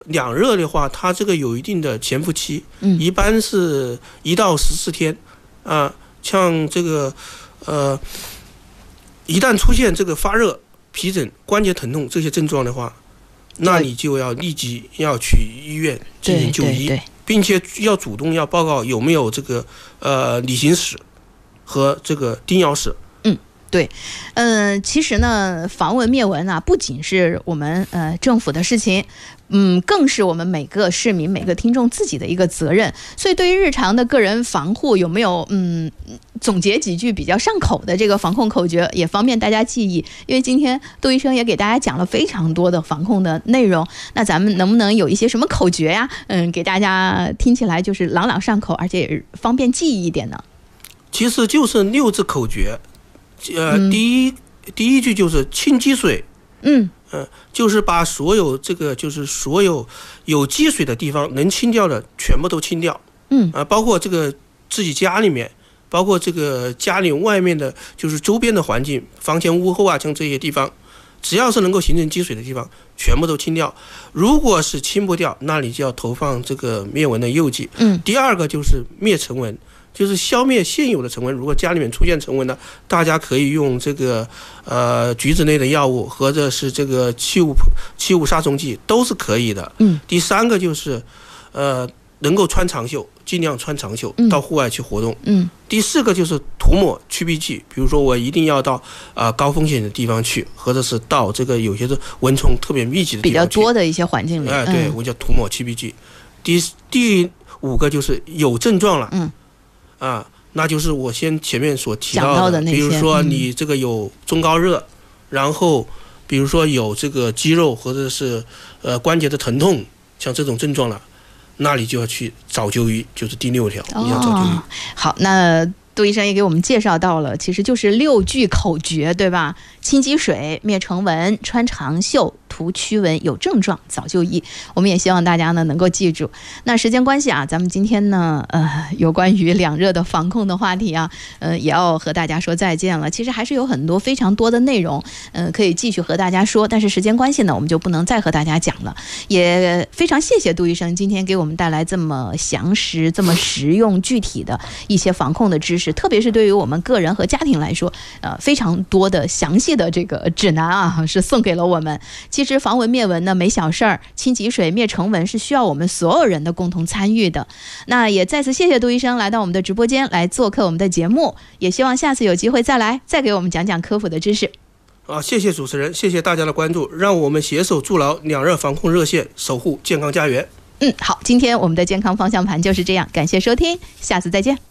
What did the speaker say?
两热的话，它这个有一定的潜伏期，一般是1到14天，像这个一旦出现这个发热、皮疹、关节疼痛这些症状的话，那你就要立即要去医院进行就医，并且要主动要报告有没有这个旅行史和这个叮咬史。 对，其实呢，防蚊灭蚊啊，不仅是我们政府的事情，更是我们每个市民、每个听众自己的一个责任。所以，对于日常的个人防护，有没有总结几句比较上口的这个防控口诀，也方便大家记忆？因为今天杜医生也给大家讲了非常多的防控的内容，那咱们能不能有一些什么口诀呀？给大家听起来就是朗朗上口，而且也方便记忆一点呢？ 其实就是6字口诀。第一句就是清积水，就是把所有这个就是所有有积水的地方能清掉的全部都清掉，包括这个自己家里面，包括这个家里外面的，就是周边的环境，房前屋后啊，像这些地方，只要是能够形成积水的地方，全部都清掉。如果是清不掉，那你就要投放这个灭蚊的诱剂。第二个就是灭尘蚊。就是消灭现有的尘蚊，如果家里面出现尘蚊呢，大家可以用这个橘子类的药物，或者是这个气雾杀虫剂都是可以的。第三个就是能够穿长袖，尽量穿长袖到户外去活动。第四个就是涂抹驱避剂，比如说我一定要到高风险的地方去，或者是到这个有些是蚊虫特别密集的地方去， 比较多的一些环境里。 对，我叫涂抹驱避剂。第五个就是有症状了。那就是我前面所提到的，比如说你这个有中高热，然后比如说有这个肌肉或者是关节的疼痛，像这种症状了，那你就要去找就医，就是第6条，你要找就医。 好，那杜医生也给我们介绍到了，其实就是6句口诀，对吧？清积水、灭尘蚊、穿长袖、涂驱蚊，有症状早就医。我们也希望大家呢能够记住。那时间关系啊，咱们今天呢有关于两热的防控的话题啊，也要和大家说再见了。其实还是有很多非常多的内容可以继续和大家说，但是时间关系呢，我们就不能再和大家讲了。也非常谢谢杜医生今天给我们带来这么详实、这么实用、具体的一些防控的知识，特别是对于我们个人和家庭来说，非常多的详细的这个指南啊，是送给了我们。其实防蚊灭蚊呢没小事儿，清积水灭尘蚊是需要我们所有人的共同参与的。那也再次谢谢杜医生来到我们的直播间来做客我们的节目，也希望下次有机会再给我们讲讲科普的知识。 谢谢主持人，谢谢大家的关注，让我们携手筑牢两热防控热线，守护健康家园。 好，今天我们的健康方向盘就是这样，感谢收听，下次再见。